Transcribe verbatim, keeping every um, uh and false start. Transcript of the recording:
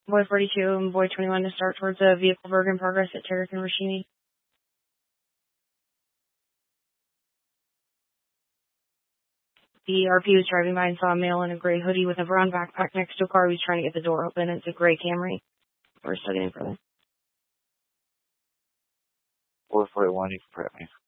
Boy forty-two and Boy twenty-one to start towards a vehicle Berg in progress at Tarek and Rashini. The R P was driving by and saw a male in a gray hoodie with a brown backpack next to a car. He was trying to get the door open. It's a gray Camry. We're still getting further. four forty-one, you can prep me.